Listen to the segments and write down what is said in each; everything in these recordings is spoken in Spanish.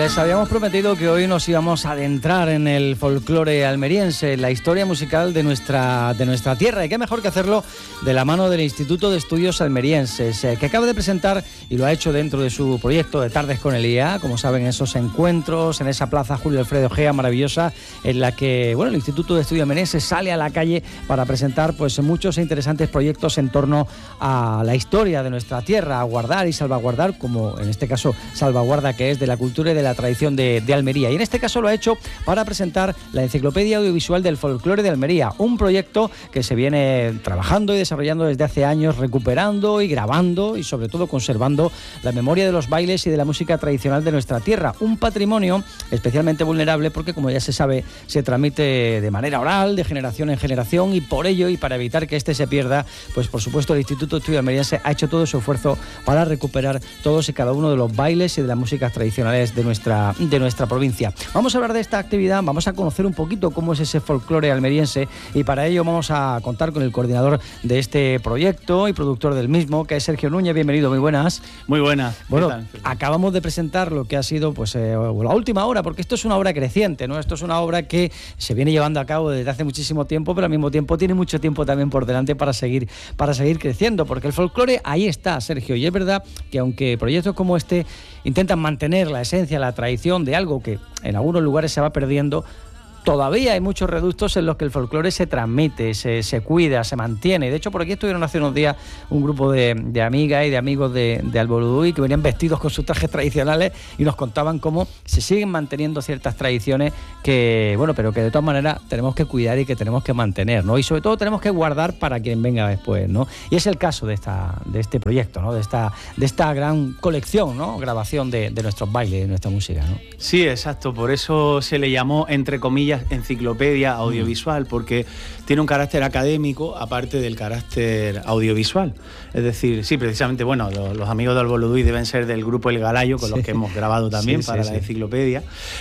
Les habíamos prometido que hoy nos íbamos a adentrar en el folclore almeriense, en la historia musical de nuestra tierra, y qué mejor que hacerlo de la mano del Instituto de Estudios Almerienses, que acaba de presentar, y lo ha hecho dentro de su proyecto de Tardes con el IA, como saben, esos encuentros en esa plaza Julio Alfredo Gea maravillosa, en la que el Instituto de Estudios Almerienses sale a la calle para presentar pues muchos e interesantes proyectos en torno a la historia de nuestra tierra, a guardar y salvaguardar, como en este caso salvaguarda que es de la cultura y de la tradición de Almería. Y en este caso lo ha hecho para presentar la Enciclopedia Audiovisual del Folclore de Almería, un proyecto que se viene trabajando y desarrollando desde hace años, recuperando y grabando y sobre todo conservando la memoria de los bailes y de la música tradicional de nuestra tierra, un patrimonio especialmente vulnerable porque, como ya se sabe, se transmite de manera oral, de generación en generación, y por ello y para evitar que este se pierda, pues por supuesto el Instituto de Estudios Almeriense ha hecho todo su esfuerzo para recuperar todos y cada uno de los bailes y de las músicas tradicionales de nuestra provincia. Vamos a hablar de esta actividad, vamos a conocer un poquito cómo es ese folclore almeriense, y para ello vamos a contar con el coordinador de este proyecto y productor del mismo, que es Sergio Núñez. Bienvenido, muy buenas. Muy buenas. Bueno, acabamos de presentar lo que ha sido pues la última obra, porque esto es una obra creciente, ¿no? Esto es una obra que se viene llevando a cabo desde hace muchísimo tiempo, pero al mismo tiempo tiene mucho tiempo también por delante para seguir creciendo, porque el folclore ahí está, Sergio, y es verdad que aunque proyectos como este intentan mantener la esencia, la tradición de algo que en algunos lugares se va perdiendo, todavía hay muchos reductos en los que el folclore se transmite, se cuida, se mantiene. De hecho, por aquí estuvieron hace unos días un grupo de amigas y de amigos de Alboludui que venían vestidos con sus trajes tradicionales y nos contaban cómo se siguen manteniendo ciertas tradiciones que, pero que de todas maneras tenemos que cuidar y que tenemos que mantener, ¿no? Y sobre todo tenemos que guardar para quien venga después, ¿no? Y es el caso de este proyecto, ¿no? De esta gran colección, ¿no? Grabación de nuestros bailes, de nuestra música, ¿no? Sí, exacto. Por eso se le llamó, entre comillas, enciclopedia audiovisual, porque tiene un carácter académico aparte del carácter audiovisual. Es decir, sí, precisamente, los amigos de Alboludui deben ser del grupo El Galayo, con los que hemos grabado también la enciclopedia.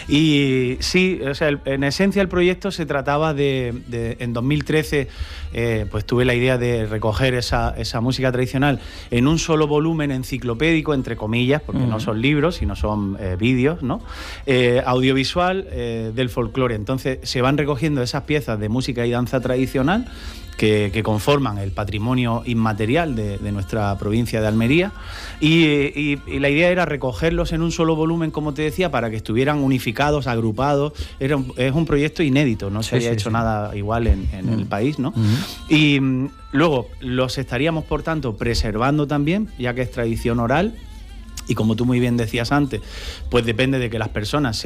Y sí, o sea, en esencia el proyecto se trataba en 2013, pues tuve la idea de recoger esa música tradicional en un solo volumen enciclopédico, entre comillas, porque no son libros, sino son vídeos, ¿no? Audiovisual del folclore. Entonces se van recogiendo esas piezas de música y danza tradicional que conforman el patrimonio inmaterial de nuestra provincia de Almería, y la idea era recogerlos en un solo volumen, como te decía, para que estuvieran unificados, agrupados. Es un proyecto inédito, no se había hecho nada igual en el país, ¿no? Y luego los estaríamos, por tanto, preservando también, ya que es tradición oral. Y como tú muy bien decías antes, pues depende de que las personas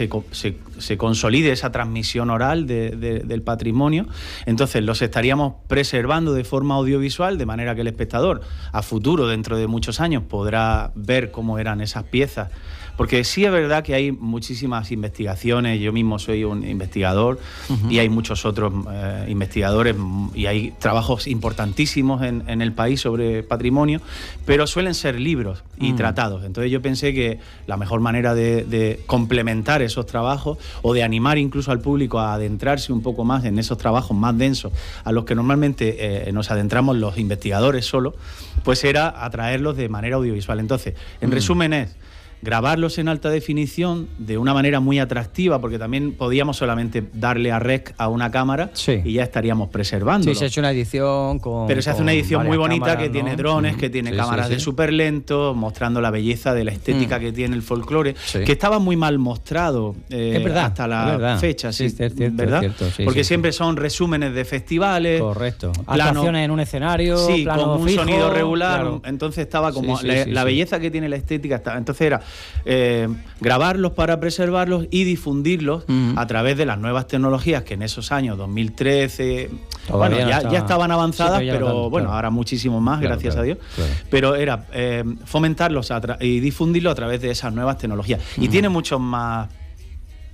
se consolide esa transmisión oral del patrimonio. Entonces los estaríamos preservando de forma audiovisual, de manera que el espectador a futuro, dentro de muchos años, podrá ver cómo eran esas piezas. Porque sí es verdad que hay muchísimas investigaciones, yo mismo soy un investigador, y hay muchos otros investigadores, y hay trabajos importantísimos en el país sobre patrimonio, pero suelen ser libros y tratados. Entonces yo pensé que la mejor manera de complementar esos trabajos, o de animar incluso al público a adentrarse un poco más en esos trabajos más densos a los que normalmente nos adentramos los investigadores solo, pues era atraerlos de manera audiovisual. Entonces, en resumen es grabarlos en alta definición de una manera muy atractiva, porque también podíamos solamente darle a rec a una cámara y ya estaríamos preservándolo. Sí, se ha hecho una edición Pero se hace una edición muy bonita, cámaras, que ¿no? tiene drones, que tiene cámaras de superlento, mostrando la belleza de la estética que tiene el folclore, que estaba muy mal mostrado es verdad, hasta la fecha, es cierto, ¿verdad? Es cierto, porque siempre son resúmenes de festivales. Correcto. Actuaciones en un escenario, plano con un fijo, sonido regular, claro. Entonces estaba como la belleza que tiene la estética estaba. Entonces era grabarlos para preservarlos y difundirlos a través de las nuevas tecnologías que en esos años 2013 ya estaban avanzadas, pero ahora muchísimo más, gracias a Dios. Pero era fomentarlos y difundirlos a través de esas nuevas tecnologías. Y tiene muchos más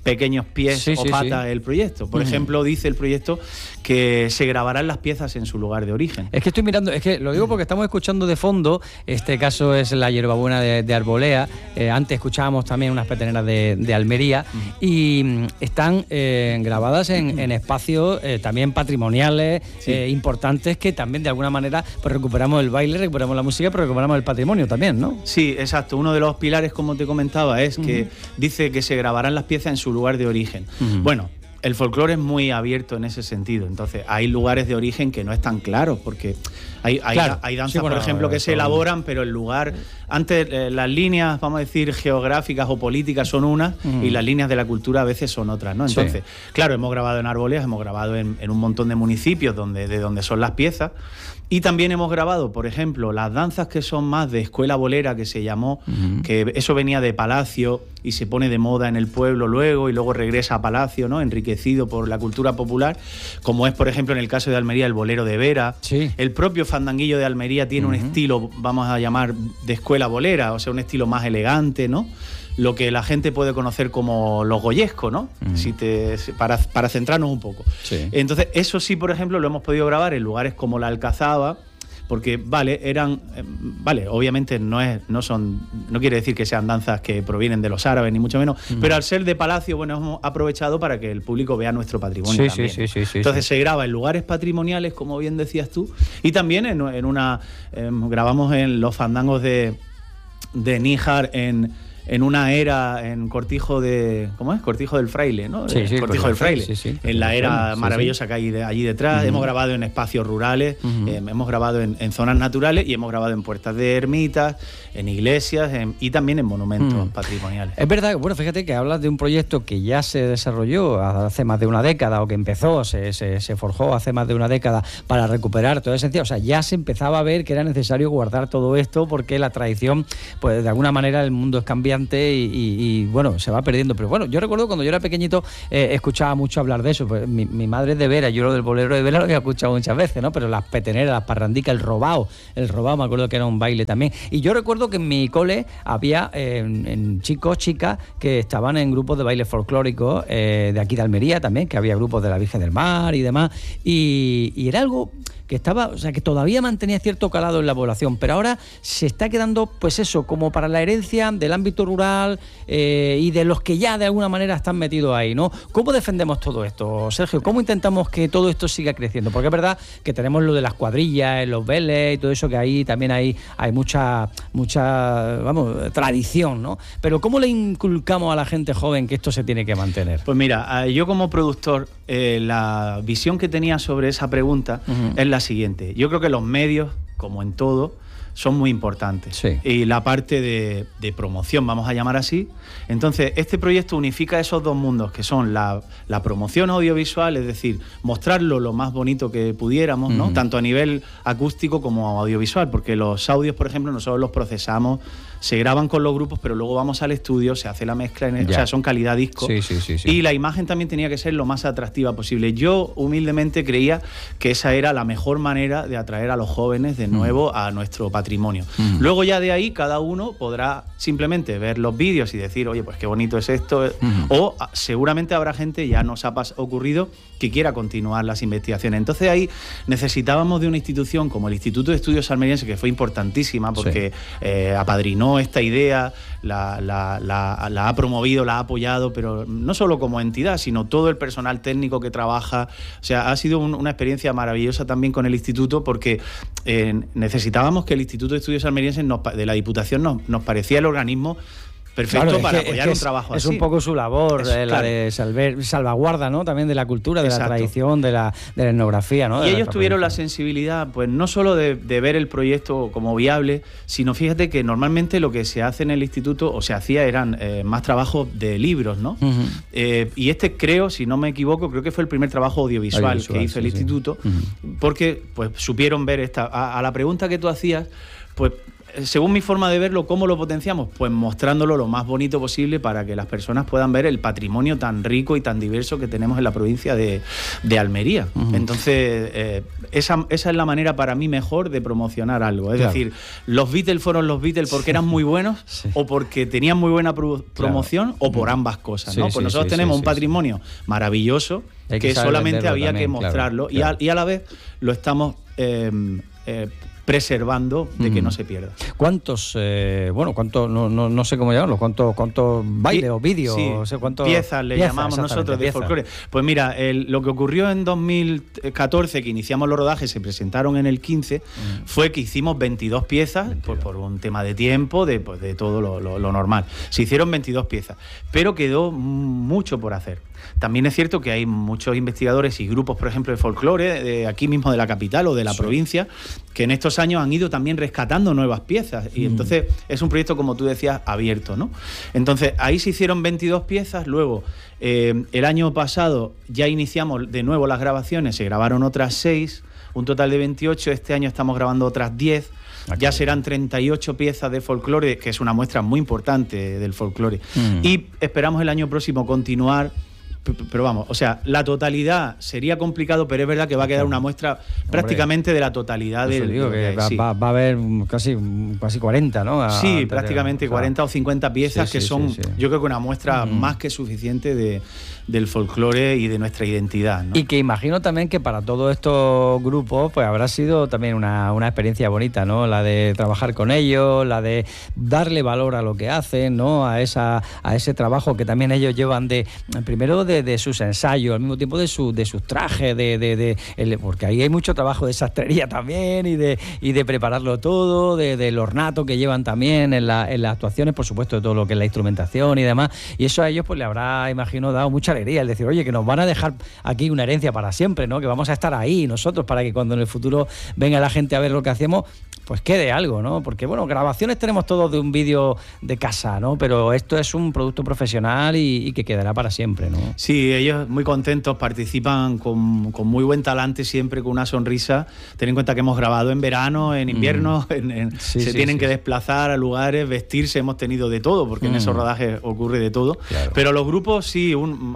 pequeños pies o patas el proyecto. Por ejemplo, dice el proyecto que se grabarán las piezas en su lugar de origen. Es que estoy mirando, es que lo digo porque estamos escuchando de fondo, este caso es la hierbabuena de Arbolea, antes escuchábamos también unas peteneras de Almería, y están grabadas en espacios también patrimoniales importantes, que también de alguna manera pues recuperamos el baile, recuperamos la música, pero recuperamos el patrimonio también, ¿no? Sí, exacto. Uno de los pilares, como te comentaba, es que dice que se grabarán las piezas en su lugar de origen. Bueno, el folclore es muy abierto en ese sentido, entonces hay lugares de origen que no están claros, porque hay danzas, por ejemplo, que se elaboran, pero el lugar, antes las líneas, vamos a decir, geográficas o políticas son unas, y las líneas de la cultura a veces son otras, ¿no? Entonces, claro, hemos grabado en Arboleas, hemos grabado en un montón de municipios de donde son las piezas, y también hemos grabado, por ejemplo, las danzas que son más de escuela bolera, que se llamó, que eso venía de Palacio y se pone de moda en el pueblo luego, y luego regresa a Palacio, ¿no? Enriquecido por la cultura popular, como es, por ejemplo, en el caso de Almería, el bolero de Vera. Sí. El propio fandanguillo de Almería tiene un estilo, vamos a llamar, de escuela bolera, o sea, un estilo más elegante, ¿no? Lo que la gente puede conocer como los goyescos, ¿no? Para centrarnos un poco. Sí. Entonces, eso sí, por ejemplo, lo hemos podido grabar en lugares como la Alcazaba, porque, obviamente no quiere decir que sean danzas que provienen de los árabes, ni mucho menos, pero al ser de Palacio, bueno, hemos aprovechado para que el público vea nuestro patrimonio también. Entonces se graba en lugares patrimoniales, como bien decías tú, y también grabamos en los fandangos de Níjar, en una era, en Cortijo de... ¿Cómo es? Cortijo del Fraile, ¿no? Cortijo del Fraile. En la era maravillosa que hay allí detrás. Hemos grabado en espacios rurales, hemos grabado en zonas naturales, y hemos grabado en puertas de ermitas, en iglesias, y también en monumentos patrimoniales. Es verdad, bueno, fíjate que hablas de un proyecto que ya se desarrolló hace más de una década, o que empezó, se forjó hace más de una década para recuperar todo ese sentido. O sea, ya se empezaba a ver que era necesario guardar todo esto, porque la tradición, pues de alguna manera el mundo es cambiante, y bueno, se va perdiendo. Pero bueno, yo recuerdo cuando yo era pequeñito, escuchaba mucho hablar de eso. Pues mi madre es de Vera, yo lo del bolero de Vera lo había escuchado muchas veces, ¿no? Pero las peteneras, las parrandicas, el robao me acuerdo que era un baile también. Y yo recuerdo que en mi cole había chicos, chicas que estaban en grupos de baile folclórico de aquí de Almería también, que había grupos de la Virgen del Mar y demás, y era algo que estaba, o sea, que todavía mantenía cierto calado en la población, pero ahora se está quedando, pues eso, como para la herencia del ámbito rural y de los que ya de alguna manera están metidos ahí, ¿no? ¿Cómo defendemos todo esto, Sergio? ¿Cómo intentamos que todo esto siga creciendo? Porque es verdad que tenemos lo de las cuadrillas, los veles y todo eso, que ahí también hay mucha tradición, ¿no? Pero ¿cómo le inculcamos a la gente joven que esto se tiene que mantener? Pues mira, yo como productor, la visión que tenía sobre esa pregunta es la siguiente. Yo creo que los medios, como en todo, son muy importantes. Sí. Y la parte de promoción, vamos a llamar así. Entonces, este proyecto unifica esos dos mundos, que son la promoción audiovisual, es decir, mostrarlo lo más bonito que pudiéramos, ¿no? Tanto a nivel acústico como audiovisual, porque los audios, por ejemplo, nosotros los procesamos, se graban con los grupos, pero luego vamos al estudio, se hace la mezcla, o sea, son calidad disco. Sí. Y la imagen también tenía que ser lo más atractiva posible. Yo humildemente creía que esa era la mejor manera de atraer a los jóvenes de nuevo a nuestro patrimonio. Luego ya de ahí cada uno podrá simplemente ver los vídeos y decir, oye, pues qué bonito es esto, o seguramente habrá gente, ya nos ha ocurrido, que quiera continuar las investigaciones. Entonces ahí necesitábamos de una institución como el Instituto de Estudios Almerienses, que fue importantísima porque apadrinó esta idea, la ha promovido, la ha apoyado, pero no solo como entidad, sino todo el personal técnico que trabaja. O sea, ha sido una experiencia maravillosa también con el instituto, porque necesitábamos que el Instituto de Estudios Almerienses de la Diputación nos parecía el organismo perfecto para apoyar un trabajo así. Es un poco su labor, la de salvaguarda, ¿no? También de la cultura, de la tradición, de la etnografía, ¿no? Y ellos tuvieron la sensibilidad, pues no solo de ver el proyecto como viable, sino fíjate que normalmente lo que se hace en el instituto, o se hacía, eran más trabajos de libros, ¿no? Y este, creo, si no me equivoco, creo que fue el primer trabajo audiovisual que hizo el instituto, porque pues supieron ver a la pregunta que tú hacías, pues según mi forma de verlo, ¿cómo lo potenciamos? Pues mostrándolo lo más bonito posible para que las personas puedan ver el patrimonio tan rico y tan diverso que tenemos en la provincia de Almería. Entonces, esa es la manera para mí mejor de promocionar algo. Es decir, los Beatles fueron los Beatles porque eran muy buenos o porque tenían muy buena promoción o por ambas cosas, ¿no? Pues nosotros tenemos un patrimonio maravilloso que solamente había que mostrarlo y a la vez lo estamos preservando de que no se pierda. ¿Cuántos, no sé cómo llamarlo, cuántos bailes o vídeos? Sí, o sea, piezas le llamamos nosotros de folclore. Pues mira, lo que ocurrió en 2014, que iniciamos los rodajes, se presentaron en el 15, fue que hicimos 22 piezas, pues por un tema de tiempo, de todo lo normal. Se hicieron 22 piezas, pero quedó mucho por hacer. También es cierto que hay muchos investigadores y grupos, por ejemplo, de folclore, de aquí mismo de la capital o de la provincia, que en estos años han ido también rescatando nuevas piezas. Y entonces es un proyecto, como tú decías, abierto, ¿no? Entonces ahí se hicieron 22 piezas, luego el año pasado ya iniciamos de nuevo las grabaciones, se grabaron otras 6, un total de 28, este año estamos grabando otras 10. Ya serán 38 piezas de folclore, que es una muestra muy importante del folclore. Y esperamos el año próximo continuar. Pero vamos, o sea, la totalidad sería complicado, pero es verdad que va a quedar una muestra prácticamente de la totalidad del... Digo que va a haber casi 40, ¿no? Sí, prácticamente 40 o 50 piezas que son, yo creo que una muestra más que suficiente del folclore y de nuestra identidad, ¿no? Y que imagino también que para todos estos grupos pues habrá sido también una experiencia bonita, ¿no? La de trabajar con ellos, la de darle valor a lo que hacen, ¿no? A ese trabajo que también ellos llevan primero de sus ensayos, al mismo tiempo de sus trajes, porque ahí hay mucho trabajo de sastrería también y de prepararlo todo, del ornato que llevan también en las actuaciones, por supuesto, de todo lo que es la instrumentación y demás, y eso a ellos pues le habrá, imagino, dado mucha alegría, el decir, oye, que nos van a dejar aquí una herencia para siempre, ¿no? Que vamos a estar ahí nosotros para que cuando en el futuro venga la gente a ver lo que hacemos, pues quede algo, ¿no? Porque, bueno, grabaciones tenemos todos de un vídeo de casa, ¿no? Pero esto es un producto profesional y que quedará para siempre, ¿no? Sí, ellos muy contentos, participan con muy buen talante, siempre con una sonrisa. Ten en cuenta que hemos grabado en verano, en invierno, se tienen que desplazar a lugares, vestirse, hemos tenido de todo, porque en esos rodajes ocurre de todo. Claro. Pero los grupos sí,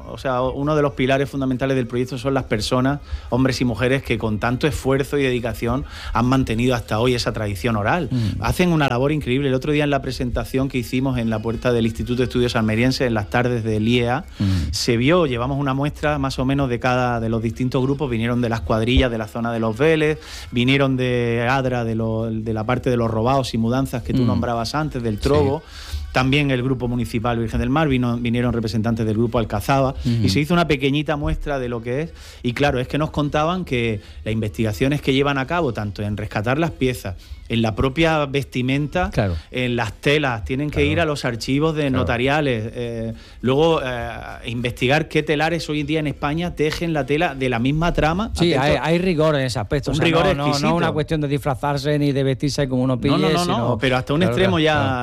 uno de los pilares fundamentales del proyecto son las personas, hombres y mujeres, que con tanto esfuerzo y dedicación han mantenido hasta hoy esa tradición oral. Hacen una labor increíble. El otro día en la presentación que hicimos en la puerta del Instituto de Estudios Almerienses, en las tardes del IEA, se vio, llevamos una muestra más o menos de los distintos grupos, vinieron de las cuadrillas de la zona de Los Vélez, vinieron de Adra, de la parte de los robados y mudanzas que tú nombrabas antes, del Trobo. Sí. También el Grupo Municipal Virgen del Mar, vinieron representantes del Grupo Alcazaba, y se hizo una pequeñita muestra de lo que es. Y claro, es que nos contaban que las investigaciones que llevan a cabo, tanto en rescatar las piezas, en la propia vestimenta, en las telas, tienen que ir a los archivos notariales, luego investigar qué telares hoy en día en España tejen la tela de la misma trama. Sí, hay rigor en ese aspecto. Un rigor exquisito. No una cuestión de disfrazarse ni de vestirse como uno pille. No, pero hasta un extremo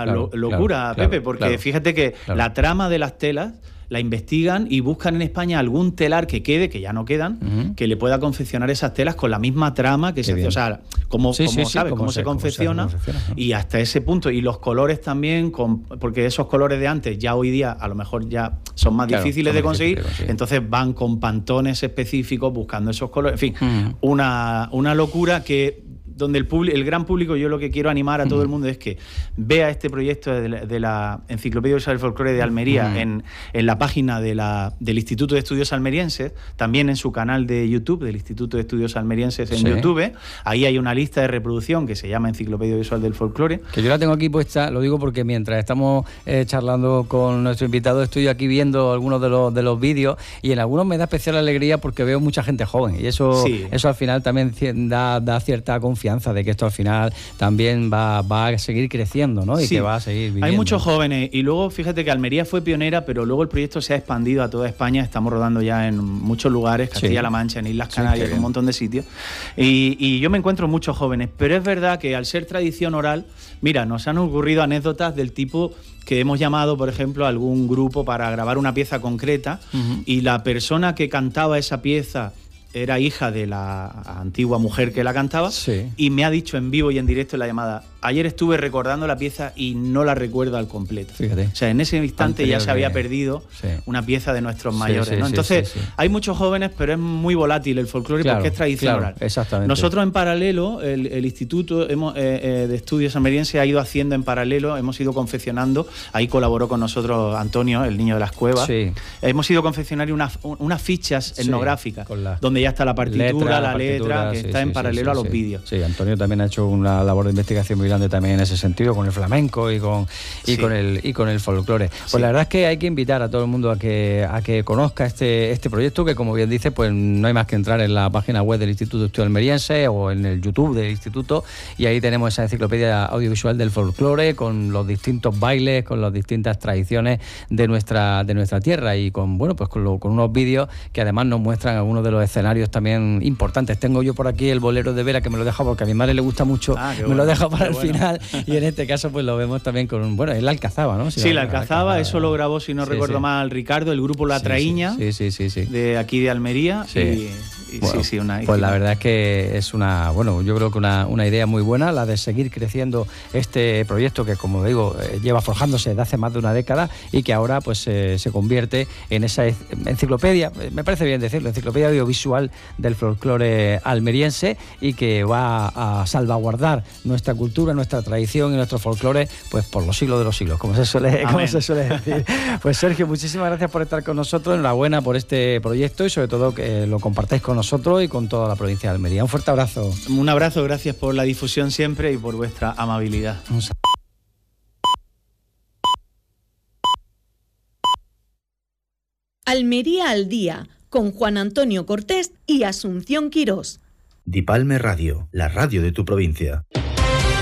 locura, Pepe, porque fíjate que la trama de las telas la investigan y buscan en España algún telar que quede, que ya no quedan, que le pueda confeccionar esas telas con la misma trama que se hace. O sea, cómo se confecciona, ¿no? Y hasta ese punto. Y los colores también, porque esos colores de antes ya hoy día a lo mejor ya son más difíciles de conseguir, entonces van con pantones específicos buscando esos colores. En fin, una locura donde el gran público, yo lo que quiero animar a todo el mundo es que vea este proyecto de la Enciclopedia Universal del Folclore de Almería en la página del Instituto de Estudios Almerienses, también en su canal de YouTube, del Instituto de Estudios Almerienses en YouTube. Ahí hay una lista de reproducción que se llama Enciclopedia Visual del Folclore. Que yo la tengo aquí puesta, lo digo porque mientras estamos charlando con nuestro invitado, estoy aquí viendo algunos de los vídeos, y en algunos me da especial alegría porque veo mucha gente joven, y eso al final también da cierta confianza de que esto al final también va a seguir creciendo, ¿no? Y que va a seguir viviendo. Hay muchos jóvenes, y luego fíjate que Almería fue pionera, pero luego el proyecto se ha expandido a toda España. Estamos rodando ya en muchos lugares, Castilla-La Mancha, en Islas Canarias, en un montón de sitios, y yo me encuentro muchos jóvenes, pero es verdad que al ser tradición oral, mira, nos han ocurrido anécdotas del tipo que hemos llamado, por ejemplo, a algún grupo para grabar una pieza concreta, y la persona que cantaba esa pieza era hija de la antigua mujer que la cantaba, y me ha dicho en vivo y en directo en la llamada: ayer estuve recordando la pieza y no la recuerdo al completo. Fíjate. O sea, en ese instante ya se había perdido una pieza de nuestros mayores, ¿no? Entonces, hay muchos jóvenes, pero es muy volátil el folclore, porque es tradición oral. Exactamente. Nosotros en paralelo, el Instituto de Estudios Almerienses ha ido haciendo en paralelo, hemos ido confeccionando, ahí colaboró con nosotros Antonio, el niño de las cuevas. Sí. Hemos ido confeccionando unas fichas etnográficas, donde ya está la partitura, la letra, que está en paralelo a los vídeos. Sí, Antonio también ha hecho una labor de investigación muy grande también en ese sentido, con el flamenco y con el folclore. Pues la verdad es que hay que invitar a todo el mundo a que conozca este proyecto, que como bien dice, pues no hay más que entrar en la página web del Instituto de Estudios Almerienses o en el YouTube del Instituto, y ahí tenemos esa enciclopedia audiovisual del folclore, con los distintos bailes, con las distintas tradiciones de nuestra tierra, y con unos vídeos que además nos muestran algunos de los escenarios también importantes. Tengo yo por aquí el bolero de Vera, que me lo deja porque a mi madre le gusta mucho, lo dejo para el final, y en este caso pues lo vemos también con, es la Alcazaba, ¿no? Sí, la Alcazaba, eso lo grabó, si no recuerdo mal, Ricardo, el grupo La Traíña, de aquí de Almería, pues la verdad es que es yo creo que una idea muy buena, la de seguir creciendo este proyecto, que como digo, lleva forjándose desde hace más de una década, y que ahora pues se convierte en esa enciclopedia, me parece bien decirlo, enciclopedia audiovisual del folclore almeriense, y que va a salvaguardar nuestra cultura, nuestra tradición y nuestro folclore pues por los siglos de los siglos, como se suele decir. Pues Sergio, muchísimas gracias por estar con nosotros, enhorabuena por este proyecto, y sobre todo que lo compartáis con nosotros y con toda la provincia de Almería. Un fuerte abrazo. Un abrazo, gracias por la difusión siempre y por vuestra amabilidad. Almería al día, con Juan Antonio Cortés y Asunción Quirós. Dipalme Radio, la radio de tu provincia.